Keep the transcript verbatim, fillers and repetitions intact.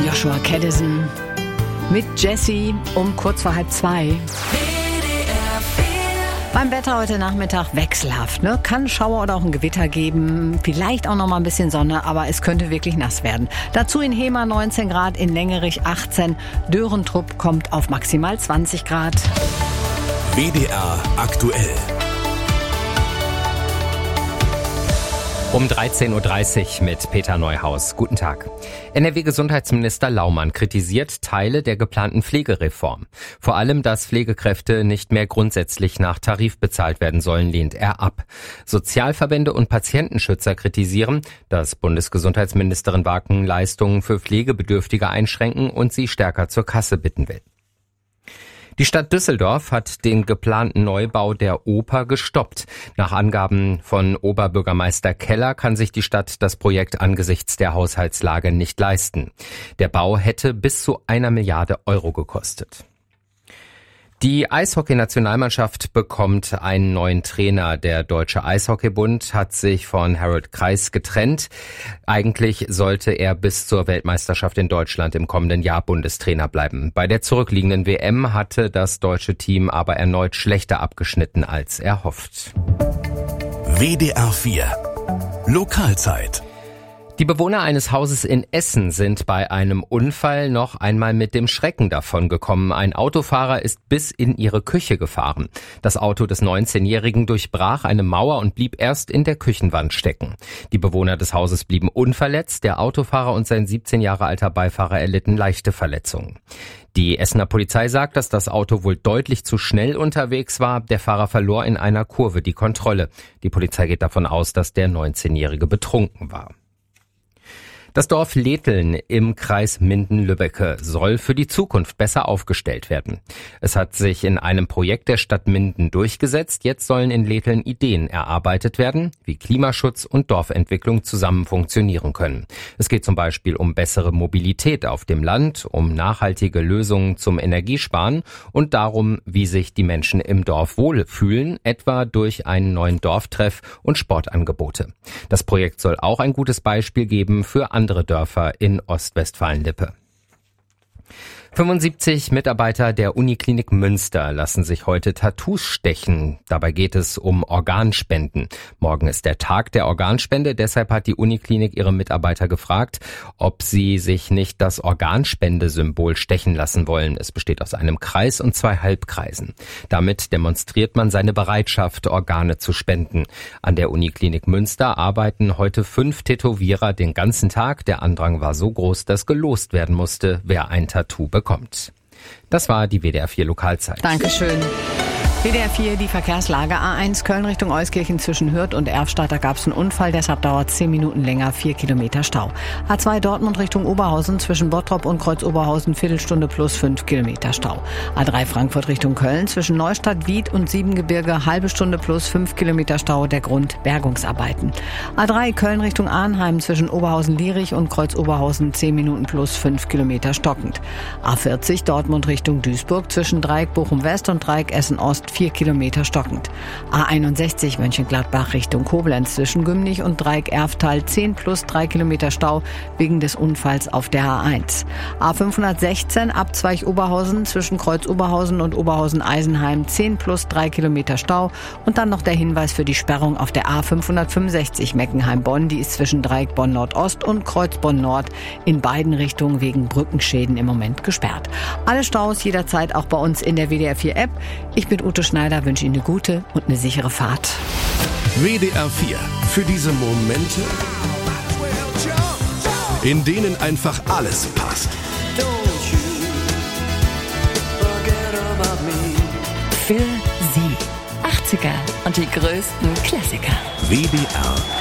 Joshua Caddison mit Jessie um kurz vor halb zwei. Beim Wetter heute Nachmittag wechselhaft, ne? Kann Schauer oder auch ein Gewitter geben, vielleicht auch noch mal ein bisschen Sonne, aber es könnte wirklich nass werden. Dazu in Hemer neunzehn Grad, in Längerich achtzehn, Dörentrupp kommt auf maximal zwanzig Grad. W D R aktuell. Um dreizehn Uhr dreißig mit Peter Neuhaus. Guten Tag. N R W-Gesundheitsminister Laumann kritisiert Teile der geplanten Pflegereform. Vor allem, dass Pflegekräfte nicht mehr grundsätzlich nach Tarif bezahlt werden sollen, lehnt er ab. Sozialverbände und Patientenschützer kritisieren, dass Bundesgesundheitsministerin Wagen Leistungen für Pflegebedürftige einschränken und sie stärker zur Kasse bitten will. Die Stadt Düsseldorf hat den geplanten Neubau der Oper gestoppt. Nach Angaben von Oberbürgermeister Keller kann sich die Stadt das Projekt angesichts der Haushaltslage nicht leisten. Der Bau hätte bis zu einer Milliarde Euro gekostet. Die Eishockey-Nationalmannschaft bekommt einen neuen Trainer. Der Deutsche Eishockeybund hat sich von Harold Kreis getrennt. Eigentlich sollte er bis zur Weltmeisterschaft in Deutschland im kommenden Jahr Bundestrainer bleiben. Bei der zurückliegenden W M hatte das deutsche Team aber erneut schlechter abgeschnitten als erhofft. W D R vier Lokalzeit. Die Bewohner eines Hauses in Essen sind bei einem Unfall noch einmal mit dem Schrecken davongekommen. Ein Autofahrer ist bis in ihre Küche gefahren. Das Auto des neunzehnjährigen durchbrach eine Mauer und blieb erst in der Küchenwand stecken. Die Bewohner des Hauses blieben unverletzt. Der Autofahrer und sein siebzehn Jahre alter Beifahrer erlitten leichte Verletzungen. Die Essener Polizei sagt, dass das Auto wohl deutlich zu schnell unterwegs war. Der Fahrer verlor in einer Kurve die Kontrolle. Die Polizei geht davon aus, dass der neunzehnjährige betrunken war. Das Dorf Letheln im Kreis Minden-Lübbecke soll für die Zukunft besser aufgestellt werden. Es hat sich in einem Projekt der Stadt Minden durchgesetzt. Jetzt sollen in Letheln Ideen erarbeitet werden, wie Klimaschutz und Dorfentwicklung zusammen funktionieren können. Es geht zum Beispiel um bessere Mobilität auf dem Land, um nachhaltige Lösungen zum Energiesparen und darum, wie sich die Menschen im Dorf wohlfühlen, etwa durch einen neuen Dorftreff und Sportangebote. Das Projekt soll auch ein gutes Beispiel geben für andere Dörfer in Ostwestfalen-Lippe. fünfundsiebzig Mitarbeiter der Uniklinik Münster lassen sich heute Tattoos stechen. Dabei geht es um Organspenden. Morgen ist der Tag der Organspende. Deshalb hat die Uniklinik ihre Mitarbeiter gefragt, ob sie sich nicht das Organspendesymbol stechen lassen wollen. Es besteht aus einem Kreis und zwei Halbkreisen. Damit demonstriert man seine Bereitschaft, Organe zu spenden. An der Uniklinik Münster arbeiten heute fünf Tätowierer den ganzen Tag. Der Andrang war so groß, dass gelost werden musste, wer ein Tattoo bekommt. Kommt. Das war die W D R vier Lokalzeit. Dankeschön. W D R vier, die Verkehrslage. A eins Köln Richtung Euskirchen zwischen Hürth und Erfstadt. Da gab es einen Unfall, deshalb dauert es zehn Minuten länger, vier Kilometer Stau. A zwei Dortmund Richtung Oberhausen zwischen Bottrop und Kreuz Oberhausen, Viertelstunde plus fünf Kilometer Stau. A drei Frankfurt Richtung Köln zwischen Neustadt, Wied und Siebengebirge, halbe Stunde plus fünf Kilometer Stau. Der Grund Bergungsarbeiten. A drei Köln Richtung Arnheim zwischen Oberhausen-Lierich und Kreuz Oberhausen, zehn Minuten plus fünf Kilometer stockend. A vierzig Dortmund Richtung Duisburg zwischen Dreieck Bochum West und Dreieck Essen Ost, vier Kilometer stockend. A einundsechzig Mönchengladbach Richtung Koblenz zwischen Gümnich und Dreieck Erftal, zehn plus drei Kilometer Stau wegen des Unfalls auf der A eins. A fünfhundertsechzehn Abzweig Oberhausen zwischen Kreuz Oberhausen und Oberhausen-Eisenheim, zehn plus drei Kilometer Stau. Und dann noch der Hinweis für die Sperrung auf der A fünfhundertfünfundsechzig Meckenheim-Bonn. Die ist zwischen Dreieck Bonn Nordost und Kreuz Bonn Nord in beiden Richtungen wegen Brückenschäden im Moment gesperrt. Alle Staus jederzeit auch bei uns in der W D R vier App. Ich bin Ute Schneider, wünsche Ihnen eine gute und eine sichere Fahrt. W D R vier. Für diese Momente, in denen einfach alles passt. Für Sie. achtziger und die größten Klassiker. W D R